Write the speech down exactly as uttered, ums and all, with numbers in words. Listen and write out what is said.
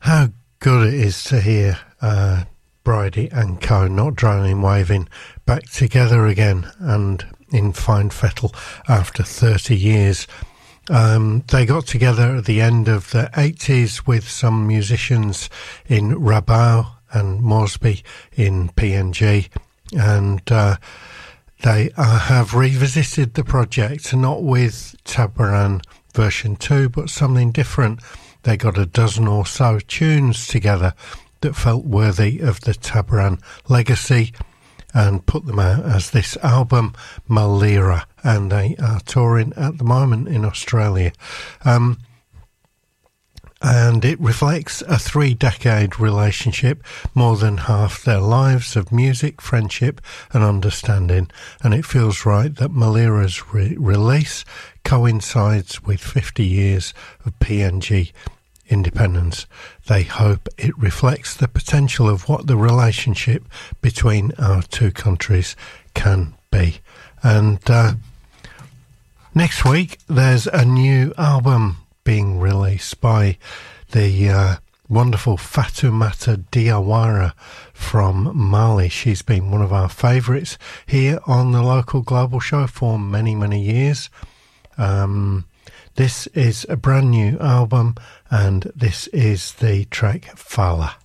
How good it is to hear uh, Bridie and Co, not droning, waving, back together again and in fine fettle after thirty years. Um, they got together at the end of the eighties with some musicians in Rabaul and Moresby in P N G, and uh, they uh, have revisited the project, not with Tabaran version two, but something different. They got a dozen or so tunes together that felt worthy of the Tabaran legacy and put them out as this album, Malira, and they are touring at the moment in Australia. Um, and it reflects a three-decade relationship, more than half their lives of music, friendship and understanding, and it feels right that Malira's re- release coincides with fifty years of P N G independence. They hope it reflects the potential of what the relationship between our two countries can be. And uh, next week there's a new album being released by the uh, wonderful Fatoumata Diawara from Mali. She's been one of our favourites here on the Local Global Show for many, many years. Um, this is a brand new album, and this is the track Fala.